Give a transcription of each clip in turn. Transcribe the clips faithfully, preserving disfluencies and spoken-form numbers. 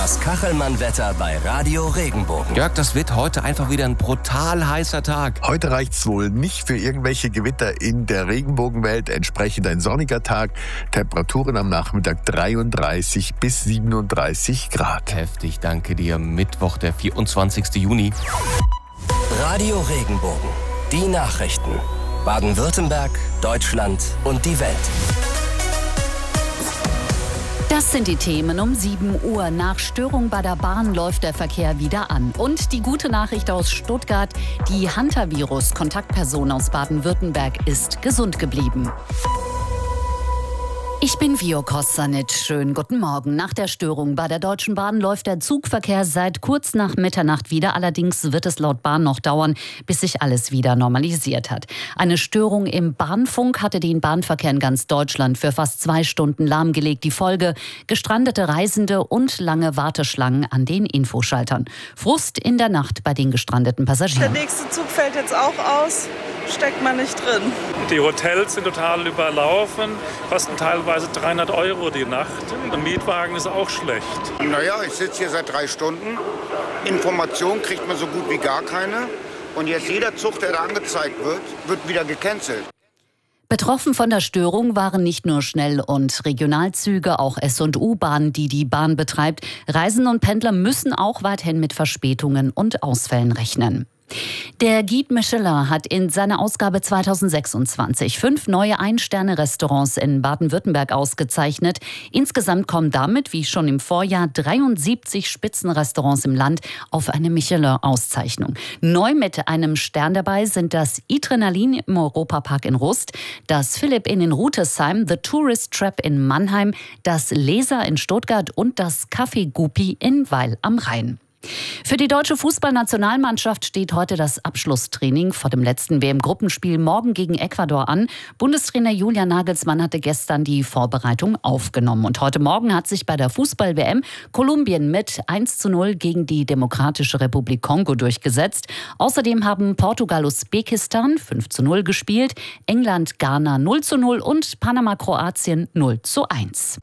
Das Kachelmann-Wetter bei Radio Regenbogen. Jörg, das wird heute einfach wieder ein brutal heißer Tag. Heute reicht's wohl nicht für irgendwelche Gewitter in der Regenbogenwelt. Entsprechend ein sonniger Tag. Temperaturen am Nachmittag dreiunddreißig bis siebenunddreißig Grad. Heftig, danke dir. Mittwoch, der vierundzwanzigsten Juni. Radio Regenbogen. Die Nachrichten. Baden-Württemberg, Deutschland und die Welt. Das sind die Themen um sieben Uhr. Nach Störung bei der Bahn läuft der Verkehr wieder an. Und die gute Nachricht aus Stuttgart: Die Hantavirus-Kontaktperson aus Baden-Württemberg ist gesund geblieben. Ich bin Vio Kossanit. Schönen guten Morgen. Nach der Störung bei der Deutschen Bahn läuft der Zugverkehr seit kurz nach Mitternacht wieder. Allerdings wird es laut Bahn noch dauern, bis sich alles wieder normalisiert hat. Eine Störung im Bahnfunk hatte den Bahnverkehr in ganz Deutschland für fast zwei Stunden lahmgelegt. Die Folge: gestrandete Reisende und lange Warteschlangen an den Infoschaltern. Frust in der Nacht bei den gestrandeten Passagieren. Der nächste Zug fällt jetzt auch aus. Steckt man nicht drin. Die Hotels sind total überlaufen, kosten teilweise dreihundert Euro die Nacht. Ein Mietwagen ist auch schlecht. Naja, ich sitze hier seit drei Stunden. Information kriegt man so gut wie gar keine. Und jetzt jeder Zug, der da angezeigt wird, wird wieder gecancelt. Betroffen von der Störung waren nicht nur Schnell- und Regionalzüge, auch S- und U-Bahn, die die Bahn betreibt. Reisende und Pendler müssen auch weiterhin mit Verspätungen und Ausfällen rechnen. Der Guide Michelin hat in seiner Ausgabe zweitausendsechsundzwanzig fünf neue Ein-Sterne-Restaurants in Baden-Württemberg ausgezeichnet. Insgesamt kommen damit, wie schon im Vorjahr, dreiundsiebzig Spitzenrestaurants im Land auf eine Michelin-Auszeichnung. Neu mit einem Stern dabei sind das Adrenalin im Europapark in Rust, das Philipp Inn in Rutesheim, The Tourist Trap in Mannheim, das Leser in Stuttgart und das Café Gupi in Weil am Rhein. Für die deutsche Fußballnationalmannschaft steht heute das Abschlusstraining vor dem letzten W M-Gruppenspiel morgen gegen Ecuador an. Bundestrainer Julian Nagelsmann hatte gestern die Vorbereitung aufgenommen. Und heute Morgen hat sich bei der Fußball-W M Kolumbien mit eins zu null gegen die Demokratische Republik Kongo durchgesetzt. Außerdem haben Portugal-Usbekistan fünf zu null gespielt, England-Ghana null zu null und Panama-Kroatien null zu eins.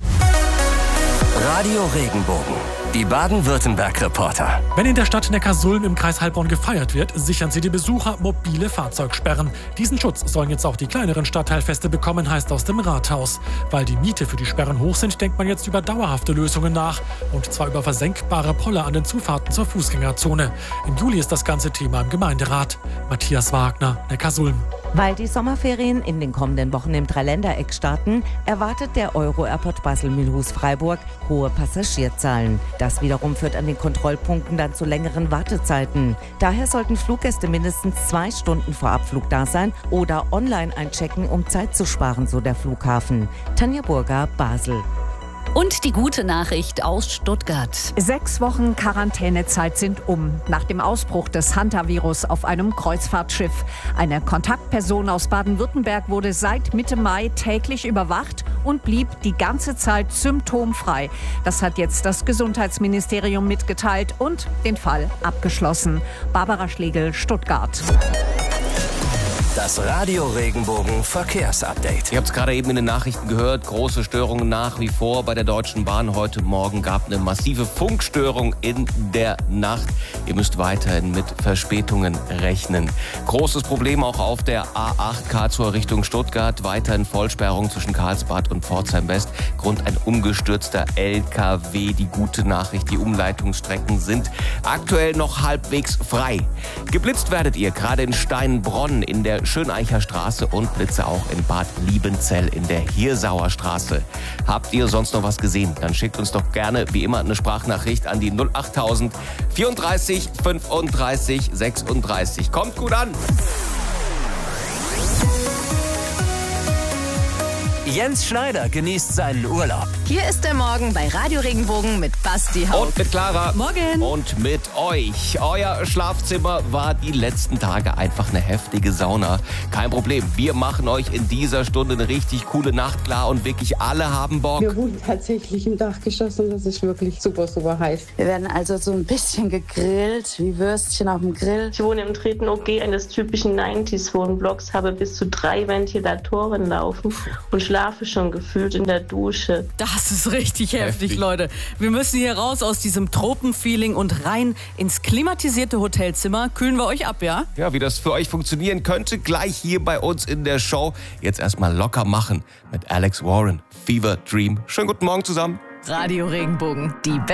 Radio Regenbogen. Die Baden-Württemberg-Reporter. Wenn in der Stadt Neckarsulm im Kreis Heilbronn gefeiert wird, sichern sie die Besucher mobile Fahrzeugsperren. Diesen Schutz sollen jetzt auch die kleineren Stadtteilfeste bekommen, heißt aus dem Rathaus. Weil die Miete für die Sperren hoch sind, denkt man jetzt über dauerhafte Lösungen nach. Und zwar über versenkbare Poller an den Zufahrten zur Fußgängerzone. Im Juli ist das ganze Thema im Gemeinderat. Matthias Wagner, Neckarsulm. Weil die Sommerferien in den kommenden Wochen im Dreiländereck starten, erwartet der Euro-Airport Basel-Mühlhus-Freiburg hohe Passagierzahlen. Das wiederum führt an den Kontrollpunkten dann zu längeren Wartezeiten. Daher sollten Fluggäste mindestens zwei Stunden vor Abflug da sein oder online einchecken, um Zeit zu sparen, so der Flughafen. Tanja Burger, Basel. Und die gute Nachricht aus Stuttgart. Sechs Wochen Quarantänezeit sind um. Nach dem Ausbruch des Hantavirus auf einem Kreuzfahrtschiff. Eine Kontaktperson aus Baden-Württemberg wurde seit Mitte Mai täglich überwacht und blieb die ganze Zeit symptomfrei. Das hat jetzt das Gesundheitsministerium mitgeteilt und den Fall abgeschlossen. Barbara Schlegel, Stuttgart. Das Radio Regenbogen Verkehrsupdate. Ihr habt es gerade eben in den Nachrichten gehört, große Störungen nach wie vor bei der Deutschen Bahn. Heute Morgen gab eine massive Funkstörung in der Nacht. Ihr müsst weiterhin mit Verspätungen rechnen. Großes Problem auch auf der A acht Karlsruhe Richtung Stuttgart. Weiterhin Vollsperrung zwischen Karlsbad und Pforzheim West. Grund ein umgestürzter L K W. Die gute Nachricht, die Umleitungsstrecken sind aktuell noch halbwegs frei. Geblitzt werdet ihr gerade in Steinbronn in der Schöneicher Straße und Blitze auch in Bad Liebenzell in der Hirsauer Straße. Habt ihr sonst noch was gesehen? Dann schickt uns doch gerne wie immer eine Sprachnachricht an die null achttausend vierunddreißig fünfunddreißig sechsunddreißig. Kommt gut an! Jens Schneider genießt seinen Urlaub. Hier ist der Morgen bei Radio Regenbogen mit Basti Haug. Und mit Clara. Morgen. Und mit euch. Euer Schlafzimmer war die letzten Tage einfach eine heftige Sauna. Kein Problem. Wir machen euch in dieser Stunde eine richtig coole Nacht klar und wirklich alle haben Bock. Wir wohnen tatsächlich im Dachgeschoss und das ist wirklich super, super heiß. Wir werden also so ein bisschen gegrillt, wie Würstchen auf dem Grill. Ich wohne im dritten O G eines typischen neunziger Wohnblocks, habe bis zu drei Ventilatoren laufen und schlafe schlafe schon gefühlt in der Dusche. Das ist richtig heftig, Heftig. Leute. Wir müssen hier raus aus diesem Tropenfeeling und rein ins klimatisierte Hotelzimmer. Kühlen wir euch ab, ja? Ja, wie das für euch funktionieren könnte, gleich hier bei uns in der Show. Jetzt erstmal locker machen mit Alex Warren. Fever Dream. Schönen guten Morgen zusammen. Radio Regenbogen, die